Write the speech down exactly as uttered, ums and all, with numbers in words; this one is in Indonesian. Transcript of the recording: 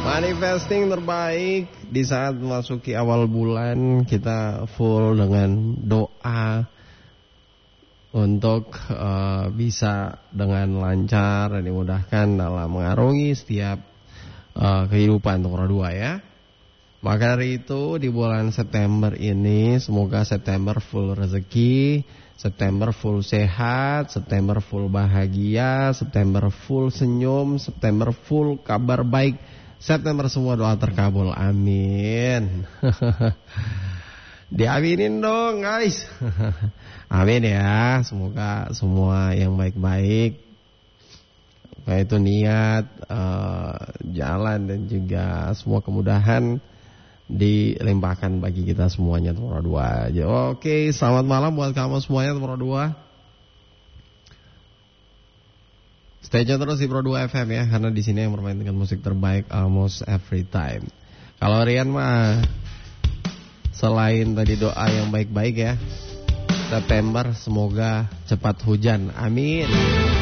Manifesting terbaik di saat memasuki awal bulan, kita full dengan doa untuk uh, bisa dengan lancar dan dimudahkan dalam mengarungi setiap uh, kehidupan nomor dua ya. Maka dari itu di bulan September ini semoga September full rezeki, September full sehat, September full bahagia, September full senyum, September full kabar baik, September semua doa terkabul, amin. Diaminin dong guys. Amin ya, semoga semua yang baik-baik, baik itu niat, uh, jalan dan juga semua kemudahan dilimpahkan bagi kita semuanya nomor dua. Oke, selamat malam buat kamu semuanya nomor dua. Stay tune terus di Pro dua F M ya, karena di sini yang bermainkan musik terbaik almost every time. Kalau Rian mah selain tadi doa yang baik-baik ya, September semoga cepat hujan. Amin.